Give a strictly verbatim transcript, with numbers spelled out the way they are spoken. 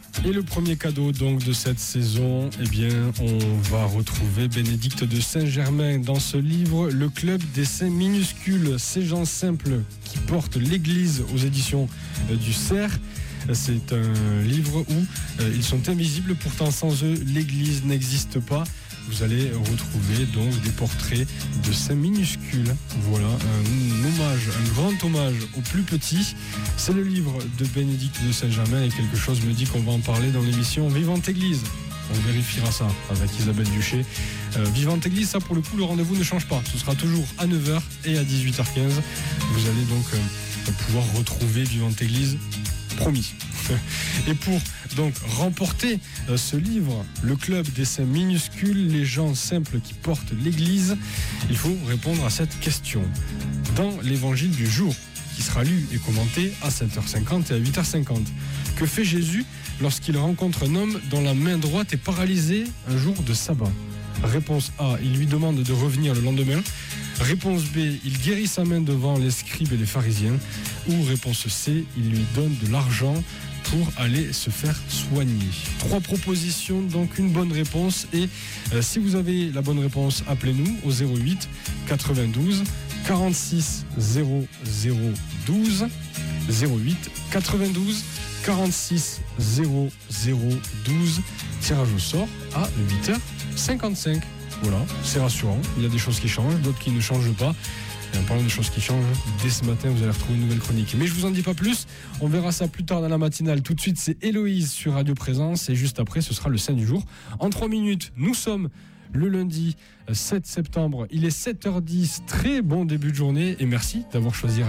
Et le premier cadeau donc de cette saison, eh bien, on va retrouver Bénédicte de Saint-Germain dans ce livre, Le Club des Saints minuscules, ces gens simples qui portent l'Église, aux éditions du Cerf. C'est un livre où euh, ils sont invisibles, pourtant sans eux, l'Église n'existe pas. Vous allez retrouver donc des portraits de saints minuscules. Voilà, un hommage, un grand hommage aux plus petits. C'est le livre de Bénédicte de Saint-Germain et quelque chose me dit qu'on va en parler dans l'émission Vivante Église. On vérifiera ça avec Isabelle Duché. Euh, Vivante Église, ça pour le coup, le rendez-vous ne change pas. Ce sera toujours à neuf heures et à dix-huit heures quinze. Vous allez donc euh, pouvoir retrouver Vivante Église. Promis. Et pour donc remporter euh, ce livre, Le Club des Saints minuscules, les gens simples qui portent l'Église, il faut répondre à cette question. Dans l'évangile du jour, qui sera lu et commenté à sept heures cinquante et à huit heures cinquante, que fait Jésus lorsqu'il rencontre un homme dont la main droite est paralysée un jour de sabbat? Réponse A, il lui demande de revenir le lendemain. Réponse B, il guérit sa main devant les scribes et les pharisiens. Ou réponse C, il lui donne de l'argent pour aller se faire soigner. Trois propositions, donc une bonne réponse. Et euh, si vous avez la bonne réponse, appelez-nous au zéro huit quatre-vingt-douze quarante-six zéro zéro douze. zéro huit quatre-vingt-douze quarante-six zéro zéro douze. Tirage au sort à huit heures cinquante-cinq. Voilà, c'est rassurant. Il y a des choses qui changent, d'autres qui ne changent pas. Et en parlant de choses qui changent, dès ce matin, vous allez retrouver une nouvelle chronique. Mais je vous en dis pas plus. On verra ça plus tard dans la matinale. Tout de suite, c'est Héloïse sur Radio Présence. Et juste après, ce sera le Saint du jour. En trois minutes, nous sommes le lundi sept septembre. Il est sept heures dix. Très bon début de journée. Et merci d'avoir choisi